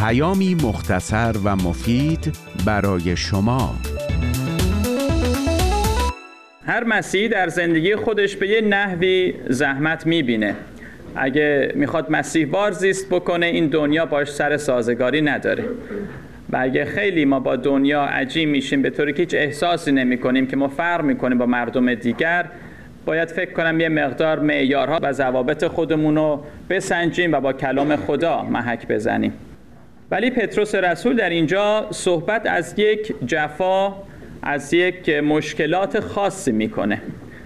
پیامی مختصر و مفید برای شما. هر مسیحی در زندگی خودش به یه نحوی زحمت میبینه. اگه میخواد مسیح وار زیست بکنه، این دنیا باش سر سازگاری نداره. و اگه خیلی ما با دنیا عجیم میشیم به طوری که هیچ احساسی نمی کنیم که ما فرق میکنیم با مردم دیگر، باید فکر کنم یه مقدار معیارها و ضوابط خودمون رو بسنجیم و با کلام خدا محک بزنیم. ولی پتروس رسول در اینجا صحبت از یک جفا، از یک مشکلات خاصی میکنه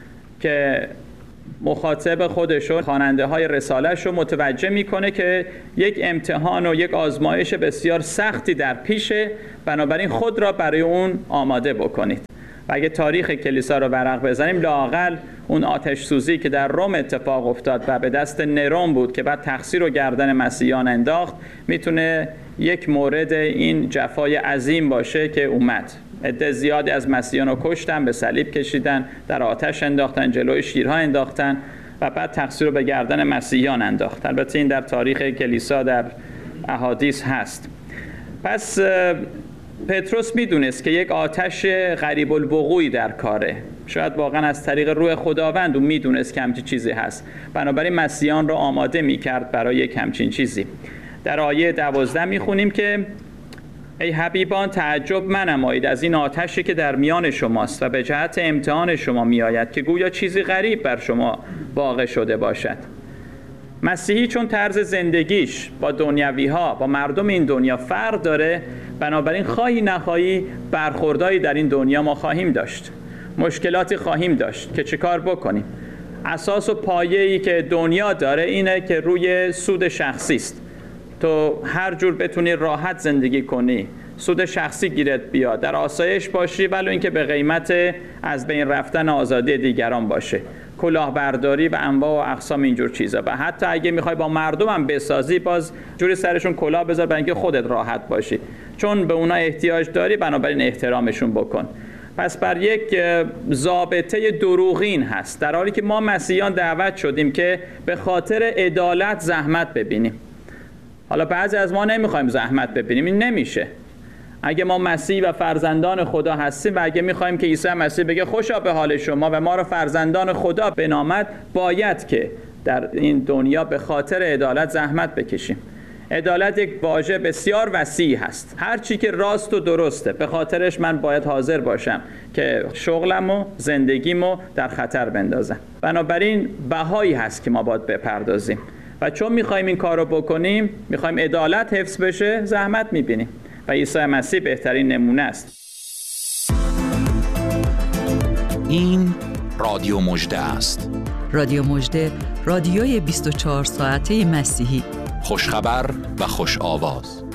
که مخاطب خودش و خواننده های رساله‌اش رو متوجه میکنه که یک امتحان و یک آزمایش بسیار سختی در پیشه، بنابراین خود را برای اون آماده بکنید. و اگه تاریخ کلیسا رو ورق بزنیم، لااقل اون آتش سوزی که در روم اتفاق افتاد و به دست نرون بود که بعد تقصیر و گردن مسیحیان انداخت، میتونه یک مورد این جفای عظیم باشه که اومد. عده زیادی از مسیحیان رو کشتن، به صلیب کشیدن، در آتش انداختن، جلوی شیرها انداختن و بعد تقصیر رو به گردن مسیحیان انداخت. البته این در تاریخ کلیسا در احادیث هست. پس پتروس میدونست که یک آتش غریب الوقوعی در کاره، شاید واقعا از طریق روح خداوند و میدونست که همچین چیزی هست، بنابراین مسیحیان رو آماده میکرد برای یک همچین چیزی. در آیه 12 میخونیم که ای حبیبان تعجب منمایید از این آتشی که در میان شماست و به جهت امتحان شما میآید که گویا چیزی غریب بر شما واقع شده باشد. مسیحی چون طرز زندگیش با دنیوی ها، با مردم این دنیا فرق داره، بنابراین خواهی نخواهی برخوردایی در این دنیا ما خواهیم داشت، مشکلاتی خواهیم داشت که چه کار بکنیم. اساس و پایه‌ای که دنیا داره اینه که روی سود شخصی است. تو هر جور بتونی راحت زندگی کنی، سود شخصی گیرت بیاد، در آسایش باشی، ولی اینکه به قیمت از بین رفتن آزادی دیگران باشه، کلاهبرداری و انواع و اقسام اینجور چیزا. و حتی اگه میخوای با مردم هم بسازی، باز جوری سرشون کلاه بذار برای اینکه خودت راحت باشی، چون به اونا احتیاج داری، بنابراین احترامشون بکن. پس بر یک ضابطه دروغین هست، در حالی که ما مسیحیان دعوت شدیم که به خاطر عدالت زحمت ببینیم. حالا بعضی از ما نمیخوایم زحمت ببینیم، این نمیشه. اگه ما مسیح و فرزندان خدا هستیم و اگه میخوایم که عیسی مسیح بگه خوشا به حال شما و ما رو فرزندان خدا بنامد، باید که در این دنیا به خاطر عدالت زحمت بکشیم. عدالت یک واژه بسیار وسیع هست. هر چی که راست و درسته، به خاطرش من باید حاضر باشم که شغلم و زندگیمو در خطر بندازم. بنابراین بهایی هست که ما باید بپردازیم و چون میخوایم این کار رو بکنیم، میخوایم عدالت حفظ بشه، زحمت میبینیم و عیسی مسیح بهترین نمونه است. این رادیو مژده است. رادیو مژده، رادیوی 24 ساعته مسیحی. خوشخبر و خوش آواز.